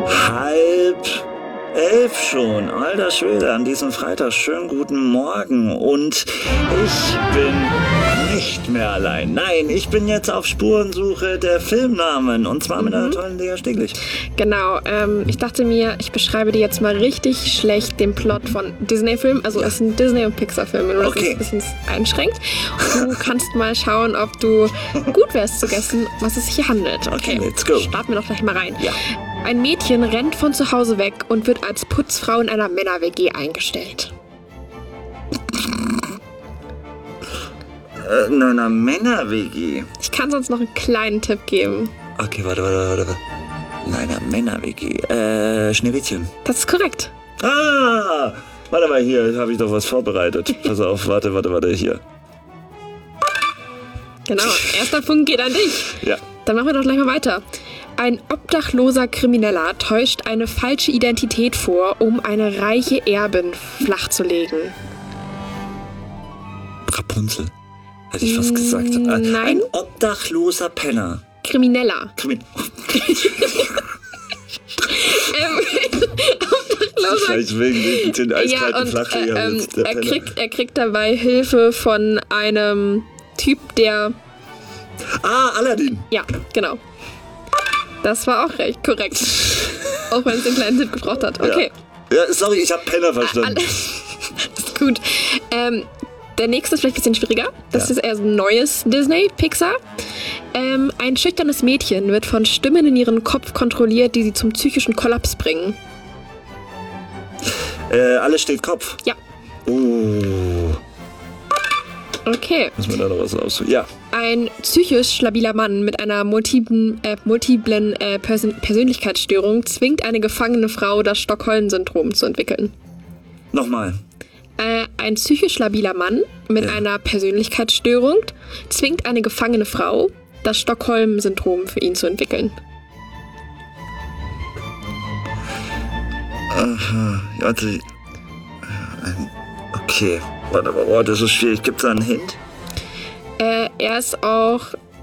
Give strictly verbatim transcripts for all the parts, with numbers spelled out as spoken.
Halb elf schon. Alter Schwede, an diesem Freitag. Schönen guten Morgen. Und ich bin nicht mehr allein. Nein, ich bin jetzt auf Spurensuche der Filmnamen. Und zwar mit mhm. einer tollen Lea Steglitsch. Genau. Ähm, ich dachte mir, ich beschreibe dir jetzt mal richtig schlecht den Plot von Disney-Filmen. Also ja. es sind Disney- und Pixar-Filme, nur dass okay. es ein bisschen einschränkt. Und du kannst mal schauen, ob du gut wärst zu guessen, was es sich hier handelt. Okay, okay, let's go. Starten wir doch gleich mal rein. Ja. Ein Mädchen rennt von zu Hause weg und wird als Putzfrau in einer Männer-W G eingestellt. In einer Männer-W G? Ich kann sonst noch einen kleinen Tipp geben. Okay, warte, warte, warte. In einer Männer-W G. Äh, Schneewittchen. Das ist korrekt. Ah! Warte mal, hier habe ich doch was vorbereitet. Pass auf, warte, warte, warte, hier. Genau, erster Punkt geht an dich. Ja. Dann machen wir doch gleich mal weiter. Ein obdachloser Krimineller täuscht eine falsche Identität vor, um eine reiche Erbin flachzulegen. Rapunzel, hätte ich fast gesagt. Nein. Ein obdachloser Penner. Krimineller. Krimin ähm, obdachloser. Vielleicht wegen den eiskalten ja, und, Flachleger äh, ähm, jetzt der er, Penner. kriegt, er kriegt dabei Hilfe von einem Typ, der... Ah, Aladdin. Ja, genau. Das war auch recht korrekt. Auch wenn es den kleinen Tipp gebraucht hat. Okay. Ja, ja sorry, ich habe Penner verstanden. Ist gut. Ähm, der nächste ist vielleicht ein bisschen schwieriger. Das ja. ist eher so ein neues Disney, Pixar. Ähm, ein schüchternes Mädchen wird von Stimmen in ihren Kopf kontrolliert, die sie zum psychischen Kollaps bringen. Äh, alles steht Kopf? Ja. Uh. Okay. Muss man da noch was aussuchen? Ja. Ein psychisch labiler Mann mit einer multiplen, äh, multiplen äh, Persön- Persönlichkeitsstörung zwingt eine gefangene Frau, das Stockholm-Syndrom zu entwickeln. Nochmal. Äh, ein psychisch labiler Mann mit ja. einer Persönlichkeitsstörung zwingt eine gefangene Frau, das Stockholm-Syndrom für ihn zu entwickeln. Aha, also... Okay, warte mal, oh, das ist schwierig. Gibt es da einen Hint? Äh, er ist auch...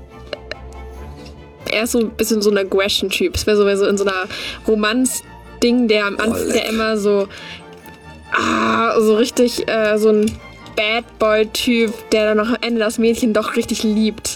Er ist so ein bisschen so ein Aggression-Typ. Es wäre so, wär so in so einer Romanz-Ding, der am Anfang, oh, der immer so... Ah, so richtig, äh, so ein Bad Boy-Typ, der dann noch am Ende das Mädchen doch richtig liebt.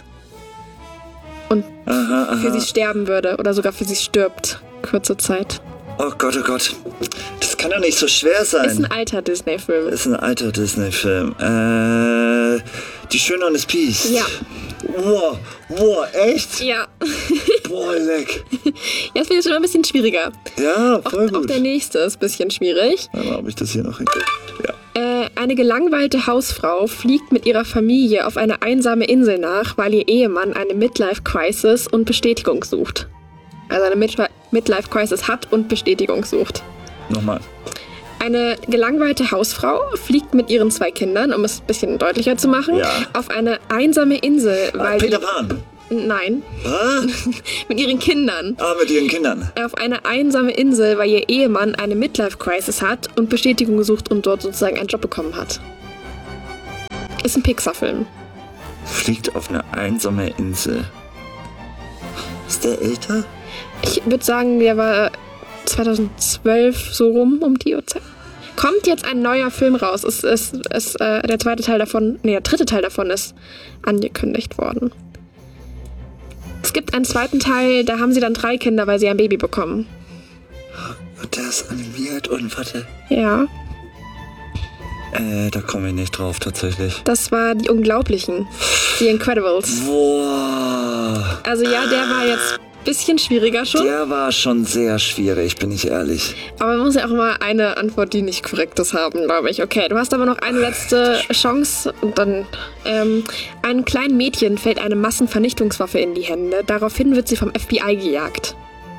Und aha, aha. für sie sterben würde. Oder sogar für sie stirbt. Kurze Zeit. Oh Gott, oh Gott. Das kann doch nicht so schwer sein. Ist ein alter Disney-Film. Ist ein alter Disney-Film. Äh, Die Schöne und das Biest. Ja. Wow, wow, echt? Ja. Boah, leck. Jetzt wird es schon ein bisschen schwieriger. Ja, voll auch, gut. Auch der nächste ist ein bisschen schwierig. Warte mal, ob ich das hier noch hinkriege. Ja. Äh, eine gelangweilte Hausfrau fliegt mit ihrer Familie auf eine einsame Insel nach, weil ihr Ehemann eine Midlife-Crisis und Bestätigung sucht. Also eine Mid- Midlife-Crisis hat und Bestätigung sucht. Nochmal. Eine gelangweilte Hausfrau fliegt mit ihren zwei Kindern, um es ein bisschen deutlicher zu machen, ja. auf eine einsame Insel. Weil ah, Peter Pan. Nein. Ah? Mit ihren Kindern. Ah, mit ihren Kindern. Auf eine einsame Insel, weil ihr Ehemann eine Midlife-Crisis hat und Bestätigung gesucht und dort sozusagen einen Job bekommen hat. Ist ein Pixar-Film. Fliegt auf eine einsame Insel. Ist der älter? Ich würde sagen, der war zweitausendzwölf so rum um die Uhrzeit. Kommt jetzt ein neuer Film raus. Es ist, es, äh, der zweite Teil davon, nee, der dritte Teil davon ist angekündigt worden. Es gibt einen zweiten Teil, da haben sie dann drei Kinder, weil sie ein Baby bekommen. Und der ist animiert und warte. Ja. Äh, da komme ich nicht drauf, tatsächlich. Das war Die Unglaublichen. Die Incredibles. Boah. Also ja, der war jetzt ein bisschen schwieriger schon. Der war schon sehr schwierig, bin ich ehrlich. Aber man muss ja auch immer eine Antwort, die nicht korrekt ist, haben, glaube ich. Okay, du hast aber noch eine letzte Chance. Und dann, ähm, einem kleinen Mädchen fällt eine Massenvernichtungswaffe in die Hände. Daraufhin wird sie vom F B I gejagt.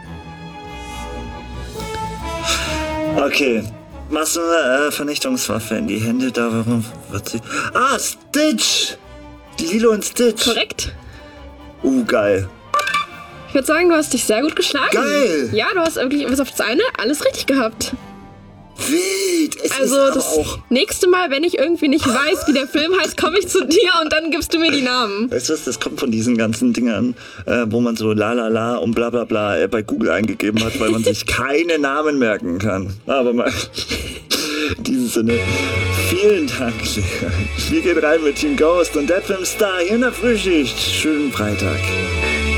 Okay. Massenvernichtungswaffe in die Hände, da warum wird sie... Ah, Stitch! Lilo und Stitch. Korrekt. Uh, geil. Ich würde sagen, du hast dich sehr gut geschlagen. Geil! Ja, du hast wirklich bis auf das eine alles richtig gehabt. Wild. Es Also ist aber das auch... nächste Mal, wenn ich irgendwie nicht weiß, wie der Film heißt, komme ich zu dir und dann gibst du mir die Namen. Weißt du was, das kommt von diesen ganzen Dingern, äh, wo man so la la la und bla bla bla äh, bei Google eingegeben hat, weil man sich keine Namen merken kann. Aber mal... In diesem Sinne, vielen Dank. Wir gehen rein mit Team Ghost und der Filmstar hier in der Frühschicht. Schönen Freitag.